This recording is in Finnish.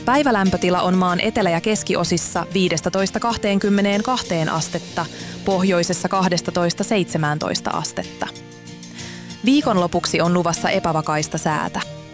Päivälämpötila on maan etelä- ja keskiosissa 15–22 astetta, pohjoisessa 12–17 astetta. Viikonlopuksi on luvassa epävakaista säätä.